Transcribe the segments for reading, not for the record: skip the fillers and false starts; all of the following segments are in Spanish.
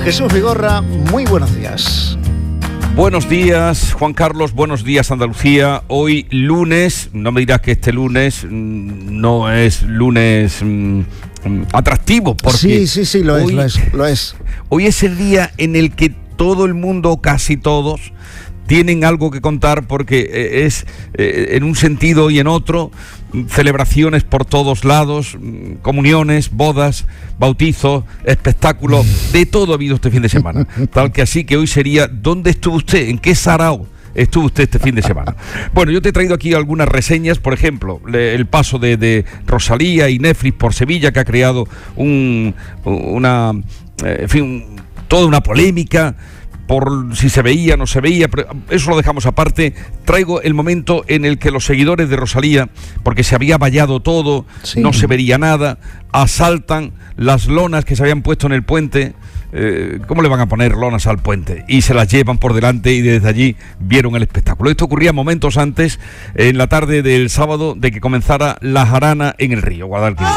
Jesús Vigorra, muy buenos días. Buenos días, Juan Carlos, buenos días, Andalucía. Hoy lunes, no me dirás que este lunes no es lunes atractivo, porque sí, lo es. Hoy es el día en el que todo el mundo, casi todos, tienen algo que contar, porque es en un sentido y en otro, celebraciones por todos lados, comuniones, bodas, bautizos, espectáculos, de todo ha habido este fin de semana. Tal que así que hoy sería, ¿dónde estuvo usted? ¿En qué sarao estuvo usted este fin de semana? Bueno, yo te he traído aquí algunas reseñas, por ejemplo, el paso de Rosalía y Netflix por Sevilla, que ha creado toda una polémica por si se veía o no se veía, pero eso lo dejamos aparte. Traigo el momento en el que los seguidores de Rosalía, porque se había vallado todo, no se vería nada, asaltan las lonas que se habían puesto en el puente. ¿Cómo le van a poner lonas al puente? Y se las llevan por delante y desde allí vieron el espectáculo. Esto ocurría momentos antes, en la tarde del sábado, de que comenzara la jarana en el río Guadalquivir.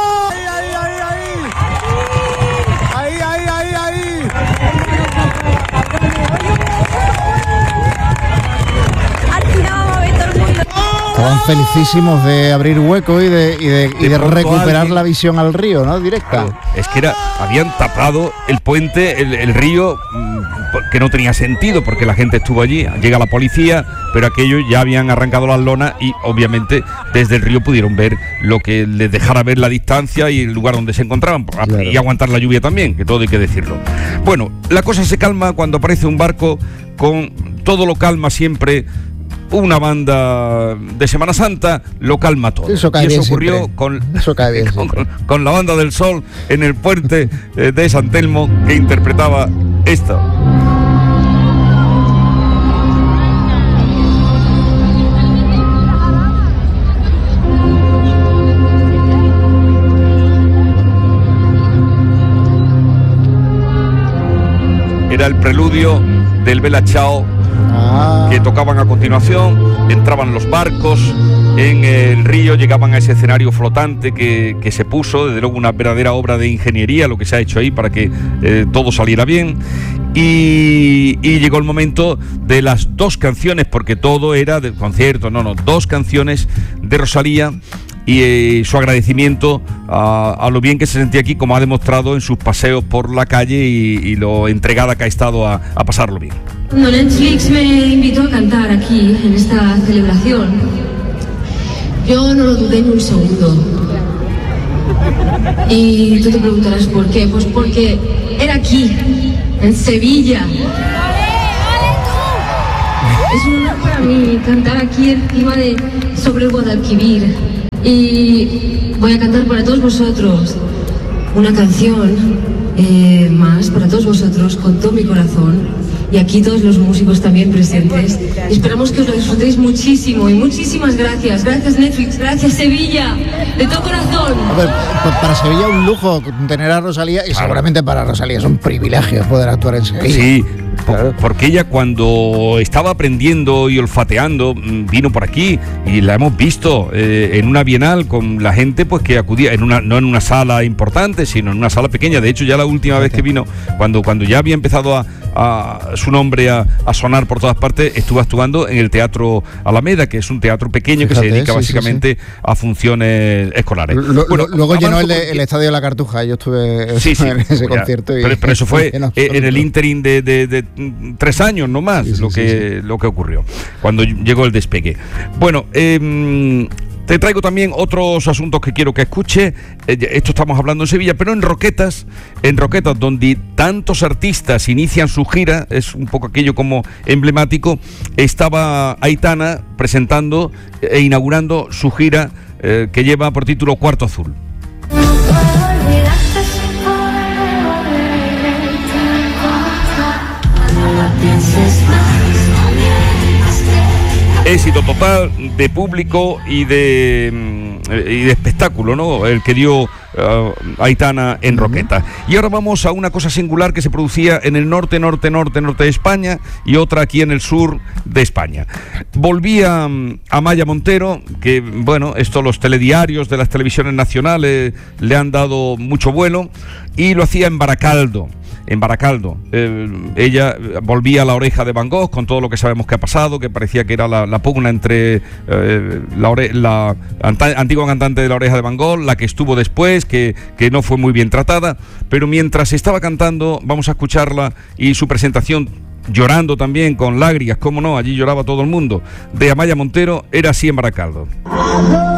Estaban felicísimos de abrir hueco y de recuperar la visión al río, ¿no? Directa. Es que habían tapado el puente, el río, que no tenía sentido, porque la gente estuvo allí. Llega la policía, pero aquello ya habían arrancado las lonas y obviamente desde el río pudieron ver lo que les dejara ver la distancia y el lugar donde se encontraban, claro. Y aguantar la lluvia también, que todo hay que decirlo. Bueno, la cosa se calma cuando aparece un barco con todo lo calma siempre. Una banda de Semana Santa lo calma todo. Eso cae y eso bien ocurrió siempre. con la Banda del Sol en el puente de San Telmo, que interpretaba esto. Era el preludio del Bella Ciao, que tocaban a continuación. Entraban los barcos en el río, llegaban a ese escenario flotante que se puso, desde luego una verdadera obra de ingeniería lo que se ha hecho ahí para que todo saliera bien. Y llegó el momento de las dos canciones, porque todo era de concierto, dos canciones de Rosalía. Y su agradecimiento a lo bien que se sentía aquí, como ha demostrado en sus paseos por la calle y lo entregada que ha estado a pasarlo bien. Cuando Netflix me invitó a cantar aquí, en esta celebración, yo no lo dudé ni un segundo. Y tú te preguntarás por qué. Pues porque era aquí, en Sevilla. Es un honor para mí cantar aquí encima sobre el Guadalquivir. Y voy a cantar para todos vosotros una canción más para todos vosotros, con todo mi corazón, y aquí todos los músicos también presentes. Y esperamos que os lo disfrutéis muchísimo, y muchísimas gracias. Gracias Netflix, gracias Sevilla, de todo corazón. A ver, para Sevilla un lujo tener a Rosalía, y seguramente para Rosalía es un privilegio poder actuar en Sevilla. Sí. Claro. Porque ella, cuando estaba aprendiendo y olfateando, vino por aquí y la hemos visto en una bienal con la gente pues que acudía, no en una sala importante, sino en una sala pequeña. De hecho, ya la última vez que vino, cuando ya había empezado a su nombre a sonar por todas partes, estuvo actuando en el Teatro Alameda, que es un teatro pequeño. Fíjate, que se dedica básicamente a funciones escolares. Luego llenó el Estadio de la Cartuja. Yo estuve en ese concierto. Pero eso fue en el ínterin de 3 años no más, lo que ocurrió cuando llegó el despegue. Bueno, te traigo también otros asuntos que quiero que escuche. Esto estamos hablando en Sevilla, pero en Roquetas, donde tantos artistas inician su gira, es un poco aquello como emblemático. Estaba Aitana presentando e inaugurando su gira que lleva por título Cuarto Azul. Éxito total de público y de espectáculo, ¿no? El que dio Aitana en Roquetas. Y ahora vamos a una cosa singular que se producía en el norte de España y otra aquí en el sur de España. Volvía Amaya Montero, que bueno, esto los telediarios de las televisiones nacionales le han dado mucho vuelo, y lo hacía en Baracaldo. en Baracaldo. Ella volvía a la oreja de Van Gogh con todo lo que sabemos que ha pasado, que parecía que era la pugna entre la antigua cantante de la oreja de Van Gogh, la que estuvo después, que no fue muy bien tratada, pero mientras estaba cantando, vamos a escucharla y su presentación, llorando también, con lágrimas, cómo no, allí lloraba todo el mundo, de Amaya Montero, Era así en Baracaldo.